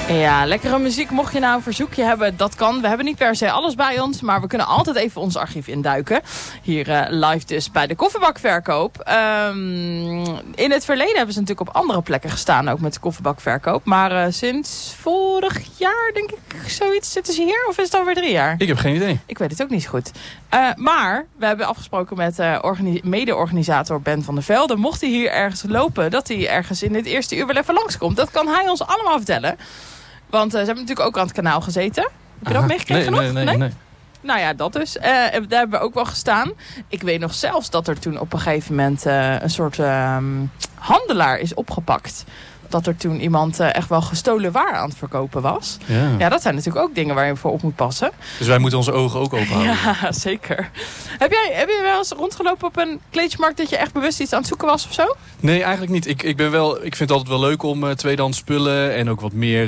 Ja, lekkere muziek. Mocht je nou een verzoekje hebben, dat kan. We hebben niet per se alles bij ons, maar we kunnen altijd even ons archief induiken. Hier live dus bij de koffiebakverkoop. In het verleden hebben ze natuurlijk op andere plekken gestaan, ook met de koffiebakverkoop. Maar sinds vorig jaar, denk ik, zoiets, zitten ze hier? Of is het alweer 3 jaar? Ik heb geen idee. Ik weet het ook niet zo goed. Maar we hebben afgesproken met mede-organisator Ben van der Velde. Mocht hij hier ergens lopen, dat hij ergens in dit eerste uur wel even langskomt. Dat kan hij ons allemaal vertellen. Want ze hebben natuurlijk ook aan het kanaal gezeten. Heb je dat meegekregen nog? Nee. Nou ja, dat dus. Daar hebben we ook wel gestaan. Ik weet nog zelfs dat er toen op een gegeven moment een soort handelaar is opgepakt. Dat er toen iemand echt wel gestolen waar aan het verkopen was. Ja, dat zijn natuurlijk ook dingen waar je voor op moet passen. Dus wij moeten onze ogen ook open houden. Ja, zeker. Heb je wel eens rondgelopen op een kleedjesmarkt dat je echt bewust iets aan het zoeken was of zo? Nee, eigenlijk niet. Ik vind het altijd wel leuk om tweedehands spullen en ook wat meer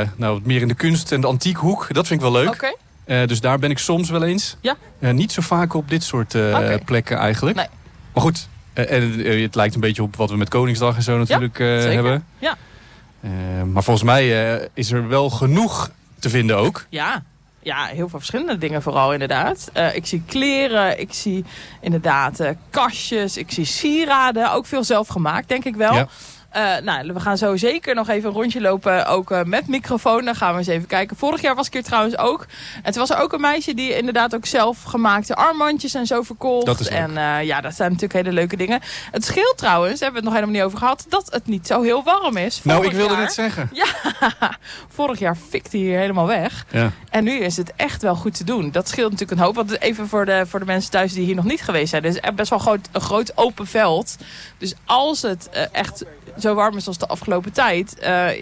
in de kunst en de antiekhoek. Dat vind ik wel leuk. Okay. Dus daar ben ik soms wel eens. Ja. Niet zo vaak op dit soort plekken eigenlijk. Nee. Maar goed, het lijkt een beetje op wat we met Koningsdag en zo natuurlijk hebben. Ja. Maar volgens mij is er wel genoeg te vinden ook. Ja, heel veel verschillende dingen vooral inderdaad. Ik zie kleren, ik zie inderdaad kastjes, ik zie sieraden. Ook veel zelf gemaakt, denk ik wel. Ja. We gaan zo zeker nog even een rondje lopen, ook met microfoon. Dan gaan we eens even kijken. Vorig jaar was ik hier trouwens ook. En toen was er ook een meisje die inderdaad ook zelf gemaakte armbandjes en zo verkocht. Dat is leuk. En dat zijn natuurlijk hele leuke dingen. Het scheelt trouwens, daar hebben we het nog helemaal niet over gehad, dat het niet zo heel warm is. Ik wilde net zeggen. Ja, vorig jaar fikte hier helemaal weg. Ja. En nu is het echt wel goed te doen. Dat scheelt natuurlijk een hoop. Want even voor de mensen thuis die hier nog niet geweest zijn. Het is best wel een groot open veld. Dus als het echt zo warm is als de afgelopen tijd.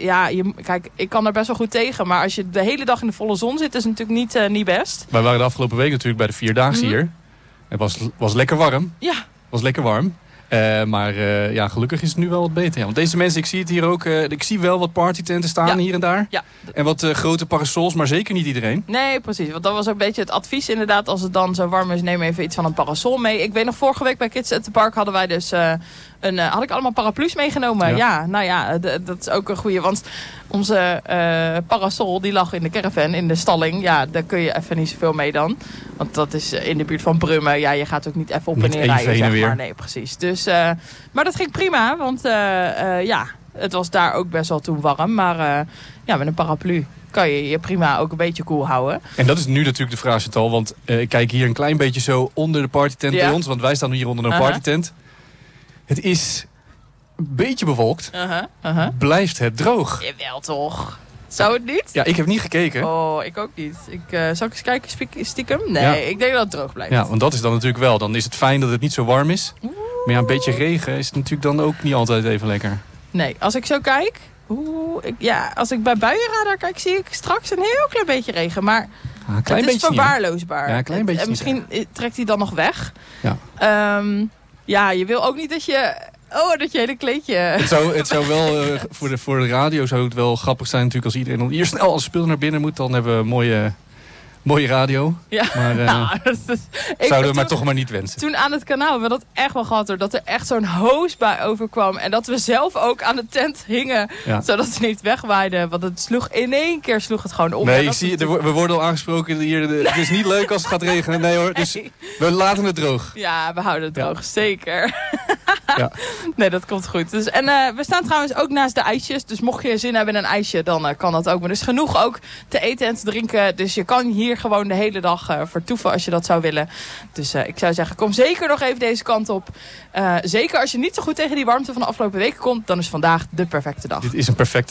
Kijk, ik kan er best wel goed tegen. Maar als je de hele dag in de volle zon zit, is het natuurlijk niet best. Wij waren de afgelopen week natuurlijk bij de Vierdaagse hier. Het was lekker warm. Ja. Was lekker warm. Maar gelukkig is het nu wel wat beter. Ja. Want deze mensen, ik zie het hier ook. Ik zie wel wat partytenten staan hier en daar. Ja. En wat grote parasols, maar zeker niet iedereen. Nee, precies. Want dat was ook een beetje het advies inderdaad. Als het dan zo warm is, neem even iets van een parasol mee. Ik weet nog, vorige week bij Kids at the Park hadden wij dus had ik allemaal paraplu's meegenomen. Ja, dat is ook een goeie. Want onze parasol, die lag in de caravan, in de stalling. Ja, daar kun je even niet zoveel mee dan. Want dat is in de buurt van Brummen. Ja, je gaat ook niet even op en neer rijden, zeg maar. Nee, precies. Dus, maar dat ging prima, want het was daar ook best wel toen warm. Maar met een paraplu kan je je prima ook een beetje koel houden. En dat is nu natuurlijk de vraag, Chantal. Want ik kijk hier een klein beetje zo onder de partytent bij ons. Want wij staan hier onder een partytent. Het is een beetje bewolkt. Blijft het droog? Jawel toch? Zou het niet? Ja, ik heb niet gekeken. Oh, ik ook niet. Zal ik eens kijken stiekem? Nee, ik denk dat het droog blijft. Ja, want dat is dan natuurlijk wel. Dan is het fijn dat het niet zo warm is. Maar ja, een beetje regen is natuurlijk dan ook niet altijd even lekker. Nee, als ik zo kijk... als ik bij buienradar kijk, zie ik straks een heel klein beetje regen. Maar het is verwaarloosbaar. Ja, een klein beetje. Misschien trekt hij dan nog weg. Ja. Je wil ook niet dat je hele kleedje... Het zou wel, voor de radio zou het wel grappig zijn natuurlijk als iedereen dan hier snel als spul naar binnen moet. Dan hebben we een mooie radio. Ja. Maar zouden we maar toch maar niet wensen. Toen aan het kanaal hebben we dat echt wel gehad. Dat er echt zo'n hoosbui overkwam. En dat we zelf ook aan de tent hingen. Ja. Zodat ze niet wegwaaiden. Want het in één keer sloeg het gewoon om. Nee, we worden al aangesproken hier. Het is niet leuk als het gaat regenen. Nee hoor, dus we laten het droog. Ja, we houden het droog. Zeker. Ja. Nee, dat komt goed. Dus, en we staan trouwens ook naast de ijsjes. Dus mocht je zin hebben in een ijsje, dan kan dat ook. Maar er is genoeg ook te eten en te drinken. Dus je kan hier gewoon de hele dag vertoeven als je dat zou willen. Dus ik zou zeggen, kom zeker nog even deze kant op. Zeker als je niet zo goed tegen die warmte van de afgelopen weken komt, dan is vandaag de perfecte dag. Dit is een perfecte